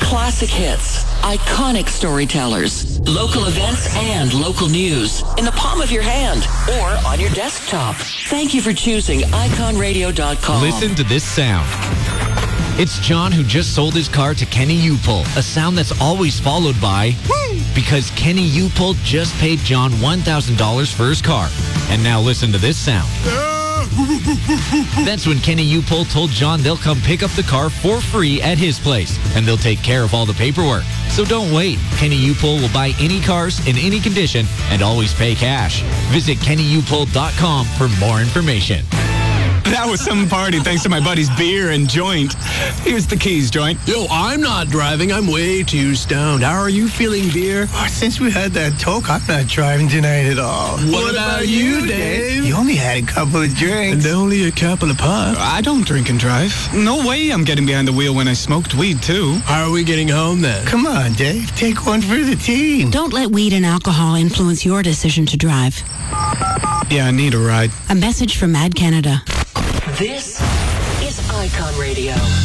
Classic hits, iconic storytellers, local events and local news in the palm of your hand or on your desktop. Thank you for choosing iconradio.com. Listen to this sound. It's John who just sold his car to Kenny Upul, a sound that's always followed by woo! Because Kenny Upul just paid John $1,000 for his car. And now listen to this sound. That's when Kenny Upul told John they'll come pick up the car for free at his place, and they'll take care of all the paperwork. So don't wait. Kenny Upul will buy any cars in any condition and always pay cash. Visit KennyUpul.com for more information. That was some party thanks to my buddy's beer and joint. Here's the keys, joint. Yo, I'm not driving. I'm way too stoned. How are you feeling, beer? Oh, since we had that talk, I'm not driving tonight at all. What about you, Dave? You only had a couple of drinks. And only a couple of puffs. I don't drink and drive. No way I'm getting behind the wheel when I smoked weed, too. How are we getting home, then? Come on, Dave. Take one for the team. Don't let weed and alcohol influence your decision to drive. Yeah, I need a ride. A message from Mad Canada. This is Icon Radio.